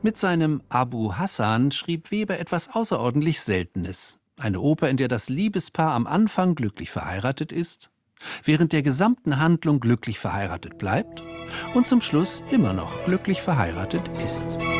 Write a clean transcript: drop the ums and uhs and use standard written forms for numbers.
Mit seinem Abu Hassan schrieb Weber etwas außerordentlich Seltenes. Eine Oper, in der das Liebespaar am Anfang glücklich verheiratet ist, während der gesamten Handlung glücklich verheiratet bleibt und zum Schluss immer noch glücklich verheiratet ist.